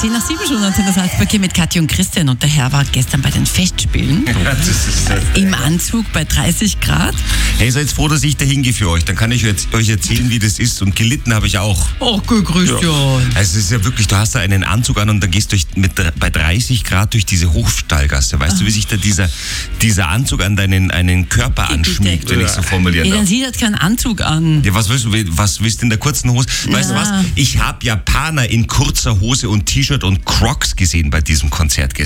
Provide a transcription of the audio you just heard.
6:10 schon und das Salzburg mit Katja und Christian und der Herr war gestern bei den Festspielen im Anzug bei 30 Grad. Hey, seid froh, dass ich dahin gehe für euch. Dann kann ich euch erzählen, wie das ist. Und gelitten habe ich auch. Oh, gut, Christian. Ja. Also es ist ja wirklich, du hast da einen Anzug an und dann gehst du bei 30 Grad durch diese Hochstallgasse. Weißt du, wie sich da dieser Anzug an deinen Körper anschmiegt, wenn ich so formulieren darf? Dann sieht er keinen Anzug an. Ja, was willst du in der kurzen Hose? Weißt du was? Ich habe Japaner in kurzer Hose und T-Shirt und Crocs gesehen bei diesem Konzert gestern.